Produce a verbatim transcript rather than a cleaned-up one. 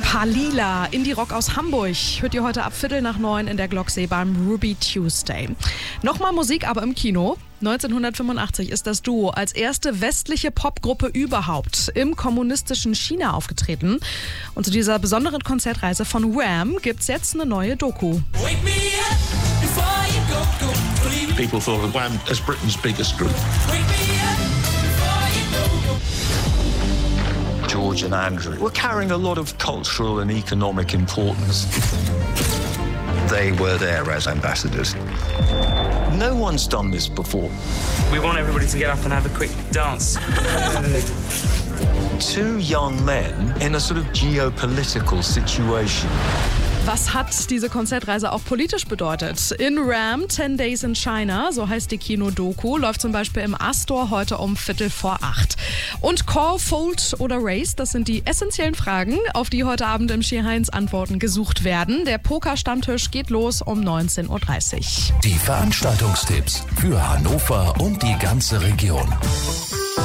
Palila, Indie-Rock aus Hamburg, hört ihr heute ab Viertel nach neun in der Glocksee beim Ruby Tuesday. Nochmal Musik, aber im Kino. neunzehnhundertfünfundachtzig ist das Duo als erste westliche Popgruppe überhaupt im kommunistischen China aufgetreten. Und zu dieser besonderen Konzertreise von Wham gibt's jetzt eine neue Doku. People thought of Wham as Britain's biggest group. George and Andrew were carrying a lot of cultural and economic importance. They were there as ambassadors. No one's done this before. We want everybody to get up and have a quick dance. Two young men in a sort of geopolitical situation. Was hat diese Konzertreise auch politisch bedeutet? In Ram, ten Days in China, so heißt die Kinodoku, läuft zum Beispiel im Astor heute um Viertel vor acht. Und Call, Fold oder Race, das sind die essentiellen Fragen, auf die heute Abend im Ski-Heinz Antworten gesucht werden. Der Poker-Stammtisch geht los um neunzehn Uhr dreißig. Die Veranstaltungstipps für Hannover und die ganze Region.